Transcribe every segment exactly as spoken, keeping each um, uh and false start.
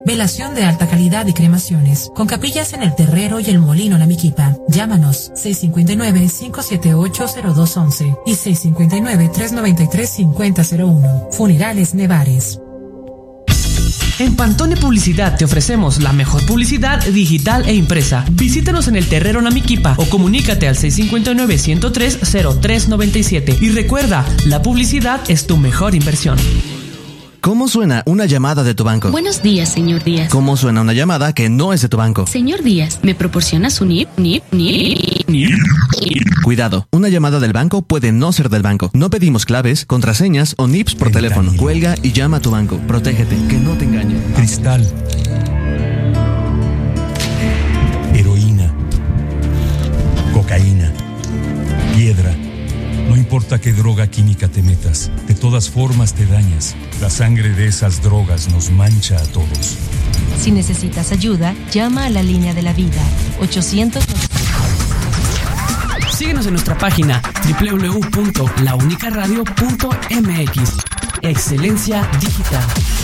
Velación de alta calidad y cremaciones, con capillas en El Terrero y El Molino Namiquipa. Llámanos seis cinco nueve, cinco siete ocho, cero dos once y seis cinco nueve, tres nueve tres, cinco cero cero uno. Funerales Nevares. En Pantone Publicidad te ofrecemos la mejor publicidad digital e impresa. Visítanos en El Terrero Namiquipa o comunícate al seis cinco nueve, ciento tres, cero tres noventa y siete. Y recuerda, la publicidad es tu mejor inversión. ¿Cómo suena una llamada de tu banco? Buenos días, señor Díaz. ¿Cómo suena una llamada que no es de tu banco? Señor Díaz, ¿me proporciona su N I P? N I P, N I P. Cuidado, una llamada del banco puede no ser del banco. No pedimos claves, contraseñas o N I Ps por teléfono. Cuelga y llama a tu banco. Protégete, que no te engañen. Cristal. Heroína. Cocaína. Piedra. No importa qué droga química te metas, de todas formas te dañas. La sangre de esas drogas nos mancha a todos. Si necesitas ayuda, llama a la línea de la vida. ochocientos. Síguenos en nuestra página doble u doble u doble u punto la única radio punto m x. Excelencia digital.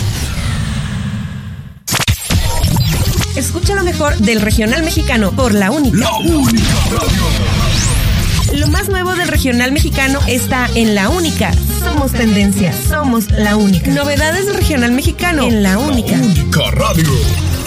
Escucha lo mejor del regional mexicano por La Única. La Única Radio. Lo más nuevo del regional mexicano está en La Única. Somos tendencia, somos La Única. Novedades del regional mexicano en La Única. La Única Radio.